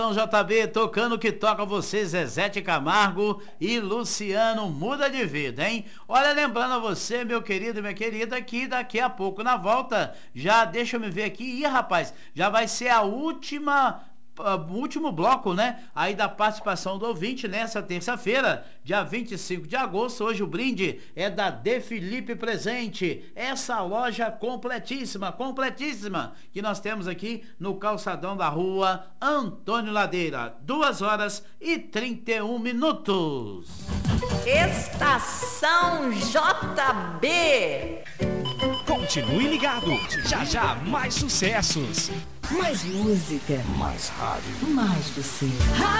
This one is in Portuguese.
JB, tocando o que toca você, Zezete Camargo e Luciano Muda de Vida, hein? Olha, lembrando a você, meu querido e minha querida, que daqui a pouco na volta, já deixa eu me ver aqui, rapaz, já vai ser a último bloco, né? Aí da participação do ouvinte nessa terça-feira, dia 25 de agosto. Hoje o brinde é da De Felipe Presente, essa loja completíssima, que nós temos aqui no calçadão da rua Antônio Ladeira, 2h31. Estação JB. Continue ligado, já mais sucessos. Mais música. Mais rádio. Mais você.